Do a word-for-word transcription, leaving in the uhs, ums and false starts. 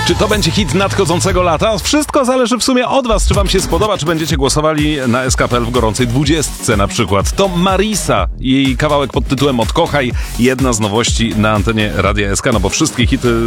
Czy to będzie hit nadchodzącego lata? Wszystko zależy w sumie od was, czy wam się spodoba, czy będziecie głosowali na S K P L w gorącej dwudziestce na przykład. To Marisa, jej kawałek pod tytułem Odkochaj, jedna z nowości na antenie Radia S K, no bo wszystkie hity